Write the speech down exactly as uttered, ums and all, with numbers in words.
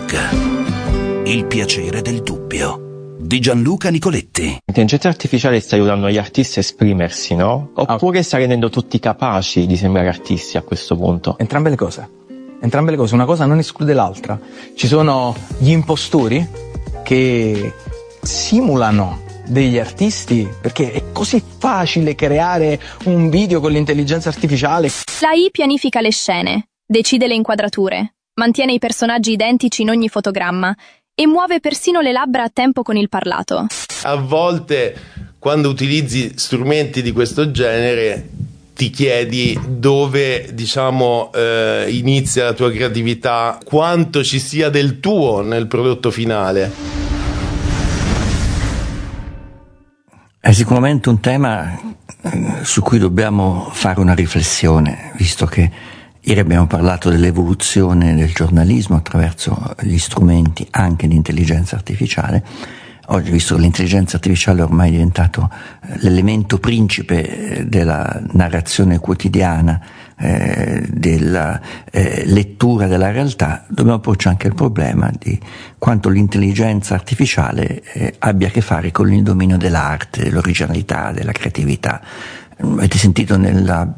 Talk. Il piacere del dubbio di Gianluca Nicoletti. L'intelligenza artificiale sta aiutando gli artisti a esprimersi, no? Oppure sta rendendo tutti capaci di sembrare artisti a questo punto? Entrambe le cose. Entrambe le cose, una cosa non esclude l'altra. Ci sono gli impostori che simulano degli artisti perché è così facile creare un video con l'intelligenza artificiale. L'A I pianifica le scene, decide le inquadrature, mantiene i personaggi identici in ogni fotogramma e muove persino le labbra a tempo con il parlato. A volte, quando utilizzi strumenti di questo genere, ti chiedi dove, diciamo, eh, inizia la tua creatività, quanto ci sia del tuo nel prodotto finale. È sicuramente un tema su cui dobbiamo fare una riflessione, visto che ieri abbiamo parlato dell'evoluzione del giornalismo attraverso gli strumenti anche di intelligenza artificiale. Oggi, visto che l'intelligenza artificiale è ormai diventato l'elemento principe della narrazione quotidiana, eh, della eh, lettura della realtà, dobbiamo porci anche il problema di quanto l'intelligenza artificiale eh, abbia a che fare con il dominio dell'arte, dell'originalità, della creatività. Avete sentito nella